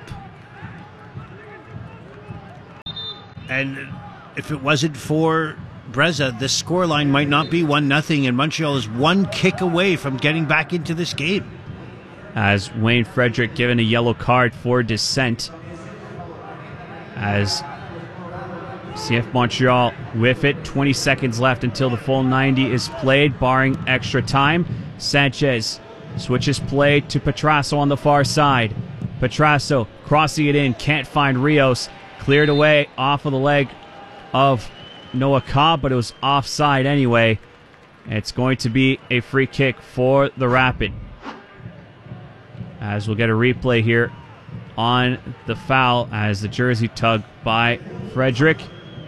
And if it wasn't for Breza, the scoreline might not be 1-0, and Montreal is one kick away from getting back into this game. As Wayne Frederick given a yellow card for dissent. As CF Montreal with it, 20 seconds left until the full 90 is played, barring extra time. Sanchez switches play to Petrasso on the far side. Petrasso crossing it in, can't find Rios. Cleared away off of the leg of Noah Cobb, but it was offside anyway. It's going to be a free kick for the Rapid. As we'll get a replay here on the foul as the jersey tug by Frederick.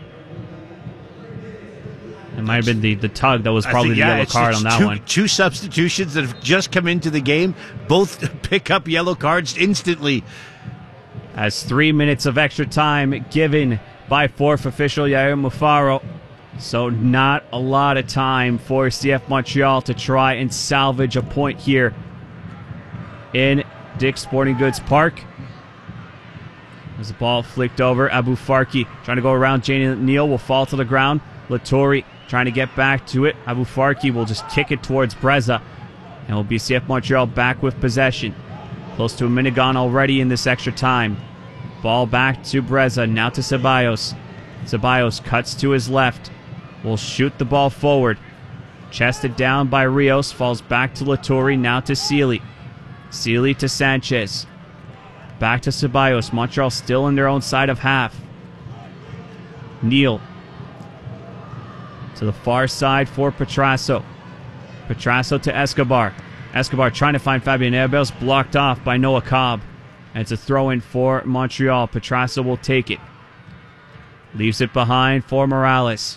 It might have been the tug that was probably the yellow card on that one. Two substitutions that have just come into the game, both pick up yellow cards instantly. As 3 minutes of extra time given by fourth official Yair Mufaro. So not a lot of time for CF Montreal to try and salvage a point here in Dick's Sporting Goods Park. As the ball flicked over, Abu Farki trying to go around Jane Neal will fall to the ground. Lattori trying to get back to it. Abu Farki will just kick it towards Breza. And will be CF Montreal back with possession. Close to a minute gone already in this extra time. Ball back to Breza, now to Ceballos. Ceballos cuts to his left. Will shoot the ball forward. Chested down by Rios, falls back to Lattori, now to Sealy. Sealy to Sanchez. Back to Ceballos. Montreal still in their own side of half. Neal. To the far side for Petrasso. Petrasso to Escobar. Escobar trying to find Fabian Herbels, blocked off by Noah Cobb. And it's a throw-in for Montreal. Petrasso will take it. Leaves it behind for Morales.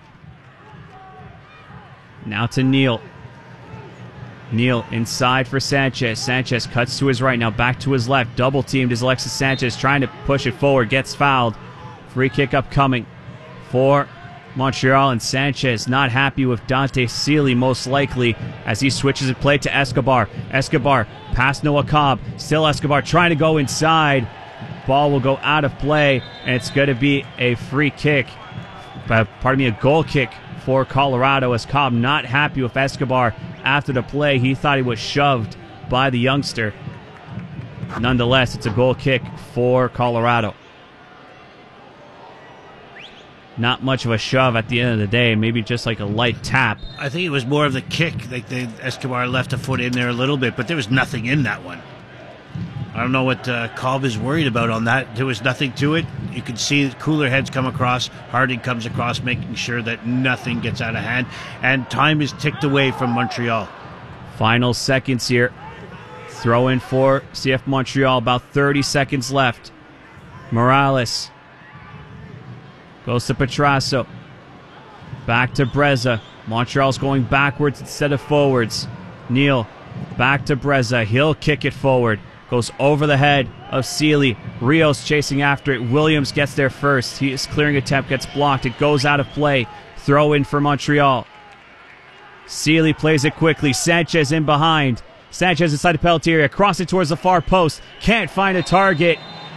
Now to Neal. Neal inside for Sanchez. Sanchez cuts to his right, now back to his left. Double teamed is Alexis Sanchez, trying to push it forward. Gets fouled. Free kick upcoming for Montreal, and Sanchez not happy with Dante Sealy most likely as he switches the play to Escobar. Escobar past Noah Cobb. Still Escobar trying to go inside. Ball will go out of play, and it's going to be a free kick. A goal kick for Colorado as Cobb not happy with Escobar after the play. He thought he was shoved by the youngster. Nonetheless, it's a goal kick for Colorado. Not much of a shove at the end of the day, maybe just like a light tap. I think it was more of the kick. Like Escobar left a foot in there a little bit, but there was nothing in that one. I don't know what Cobb is worried about on that. There was nothing to it. You can see cooler heads come across. Harding comes across, making sure that nothing gets out of hand. And time is ticked away from Montreal. Final seconds here. Throw in for CF Montreal. About 30 seconds left. Morales goes to Petrasso. Back to Breza. Montreal's going backwards instead of forwards. Neal back to Breza. He'll kick it forward. Goes over the head of Sealy. Rios chasing after it. Williams gets there first. His clearing attempt gets blocked. It goes out of play. Throw in for Montreal. Sealy plays it quickly. Sanchez in behind. Sanchez inside the penalty area. Crossing towards the far post. Can't find a target.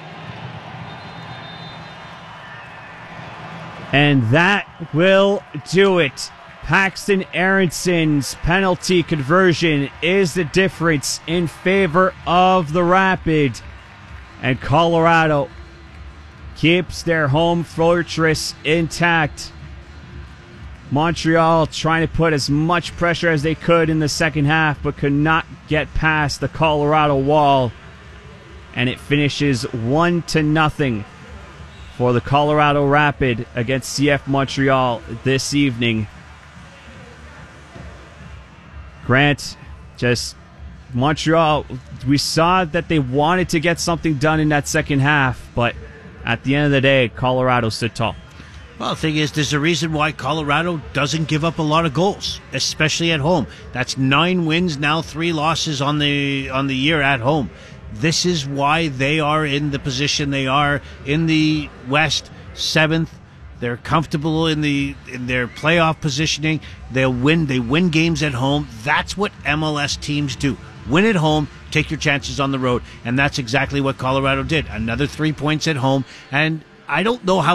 And that will do it. Paxton Aronson's penalty conversion is the difference in favor of the Rapid. And Colorado keeps their home fortress intact. Montreal trying to put as much pressure as they could in the second half, but could not get past the Colorado wall. And it finishes 1-0 for the Colorado Rapid against CF Montreal this evening. Grant, just Montreal, we saw that they wanted to get something done in that second half, but at the end of the day, Colorado stood tall. Well, the thing is, there's a reason why Colorado doesn't give up a lot of goals, especially at home. That's 9 wins, now 3 losses on the year at home. This is why they are in the position they are in the West, 7th. They're comfortable in their playoff positioning. They win games at home. That's what MLS teams do. Win at home, take your chances on the road. And that's exactly what Colorado did. Another 3 points at home. And I don't know how